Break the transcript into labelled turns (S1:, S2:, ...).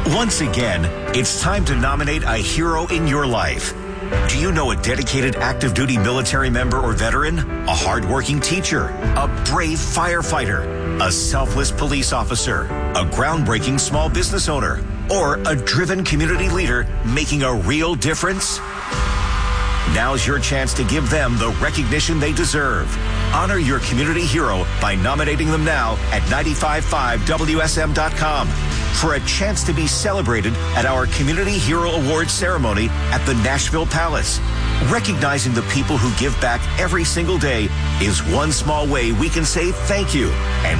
S1: Once again, it's time to nominate a hero in your life. Do you know a dedicated active duty military member or veteran? A hardworking teacher? A brave firefighter? A selfless police officer? A groundbreaking small business owner? Or a driven community leader making a real difference? Now's your chance to give them the recognition they deserve. Honor your community hero by nominating them now at 955WSM.com for a chance to be celebrated at our Community Hero Awards ceremony at the Nashville Palace. Recognizing the people who give back every single day is one small way we can say thank you and